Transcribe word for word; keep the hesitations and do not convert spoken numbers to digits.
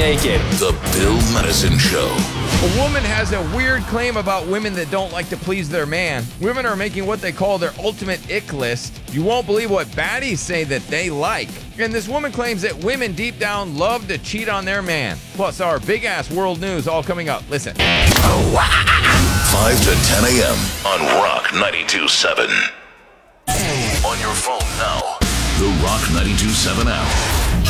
naked. The Bill Medicine Show. A woman has a weird claim about women that don't like to please their man. Women are making what they call their ultimate ick list. You won't believe what baddies say that they like. And this woman claims that women deep down love to cheat on their man. Plus our big-ass world news all coming up. Listen. five to ten a.m. on Rock ninety-two point seven. On your phone now. The Rock ninety-two point seven app.